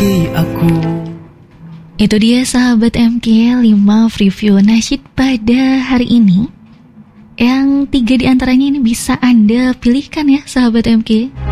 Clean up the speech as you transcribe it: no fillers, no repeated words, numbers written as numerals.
bagi aku. Itu dia sahabat MK 5 review nasyid pada hari ini. Yang 3 diantaranya ini bisa Anda pilihkan ya sahabat MK.